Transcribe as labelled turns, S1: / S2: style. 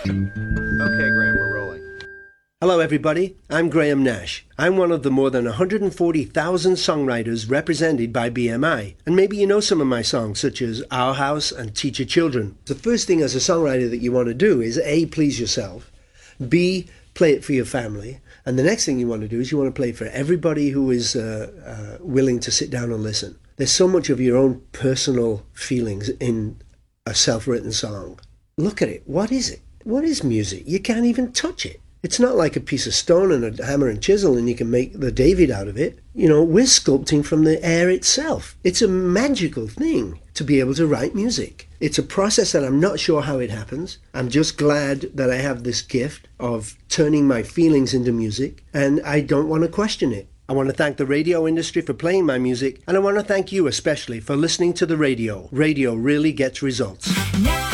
S1: Okay, Graham, we're rolling.
S2: Hello, everybody. I'm Graham Nash. I'm one of the more than 140,000 songwriters represented by BMI. And maybe you know some of my songs, such as Our House and Teach Your Children. The first thing as a songwriter that you want to do is A, please yourself, B, play it for your family, and the next thing you want to do is you want to play it for everybody who is willing to sit down and listen. There's so much of your own personal feelings in a self-written song. Look at it. What is it? What is music? You can't even touch it. It's not like a piece of stone and a hammer and chisel and you can make the David out of it. You know, we're sculpting from the air itself. It's a magical thing to be able to write music. It's a process that I'm not sure how it happens. I'm just glad that I have this gift of turning my feelings into music, and I don't want to question it. I want to thank the radio industry for playing my music, and I want to thank you especially for listening to the radio. Radio really gets results.
S3: Now